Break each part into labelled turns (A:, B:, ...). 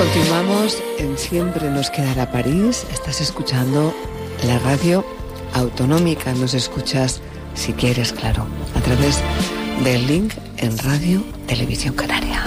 A: Continuamos en Siempre nos quedará París. Estás escuchando la radio autonómica. Nos escuchas, si quieres, claro, a través del link en Radio Televisión Canaria.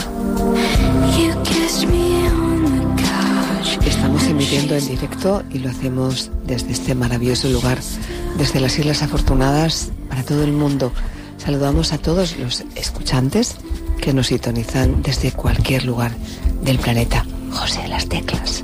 A: Estamos emitiendo en directo y lo hacemos desde este maravilloso lugar, desde las Islas Afortunadas, para todo el mundo. Saludamos a todos los escuchantes que nos sintonizan desde cualquier lugar del planeta. José Las Teclas.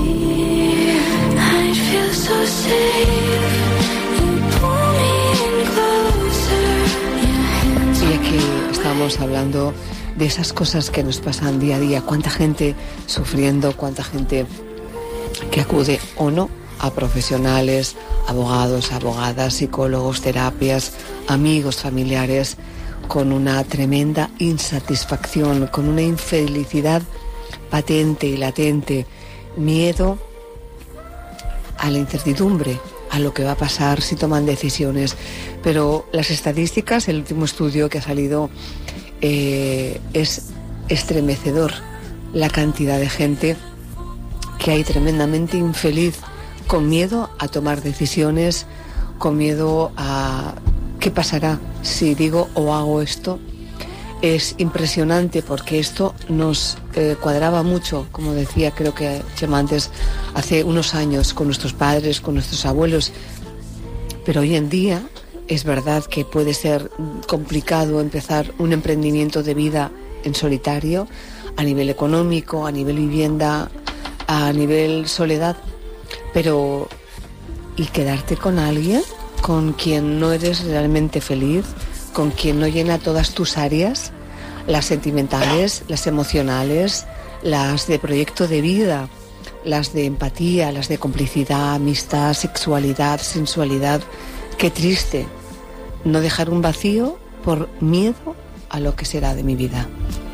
A: Y aquí estamos hablando de esas cosas que nos pasan día a día. Cuánta gente sufriendo, cuánta gente que acude o no a profesionales, abogados, abogadas, psicólogos, terapias, amigos, familiares, con una tremenda insatisfacción, con una infelicidad patente y latente, miedo a la incertidumbre, a lo que va a pasar si toman decisiones. Pero las estadísticas, el último estudio que ha salido, es estremecedor la cantidad de gente que hay tremendamente infeliz, con miedo a tomar decisiones, con miedo a qué pasará si digo o hago esto. Es impresionante porque esto nos cuadraba mucho, como decía, creo que Chema antes, hace unos años, con nuestros padres, con nuestros abuelos. Pero hoy en día es verdad que puede ser complicado empezar un emprendimiento de vida en solitario, a nivel económico, a nivel vivienda, a nivel soledad. Pero ¿y quedarte con alguien con quien no eres realmente feliz, con quien no llena todas tus áreas, las sentimentales, las emocionales, las de proyecto de vida, las de empatía, las de complicidad, amistad, sexualidad, sensualidad? Qué triste no dejar un vacío por miedo a lo que será de mi vida.